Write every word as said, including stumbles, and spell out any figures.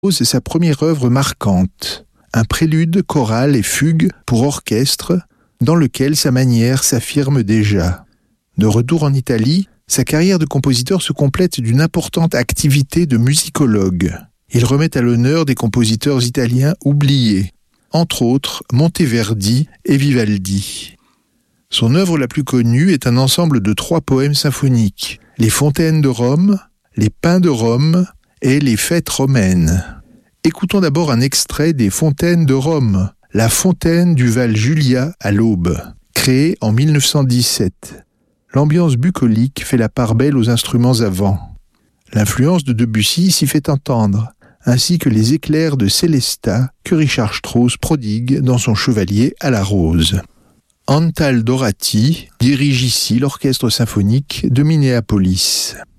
C'est sa première œuvre marquante, un prélude choral et fugue pour orchestre, dans lequel sa manière s'affirme déjà. De retour en Italie, sa carrière de compositeur se complète d'une importante activité de musicologue. Il remet à l'honneur des compositeurs italiens oubliés, entre autres Monteverdi et Vivaldi. Son œuvre la plus connue est un ensemble de trois poèmes symphoniques, Les Fontaines de Rome, Les Pins de Rome et Les Fêtes romaines. Écoutons d'abord un extrait des Fontaines de Rome, la fontaine du Val Julia à l'aube, créée en mille neuf cent dix-sept. L'ambiance bucolique fait la part belle aux instruments à vent. L'influence de Debussy s'y fait entendre, ainsi que les éclairs de Célestat que Richard Strauss prodigue dans son Chevalier à la rose. Antal Dorati dirige ici l'orchestre symphonique de Minneapolis.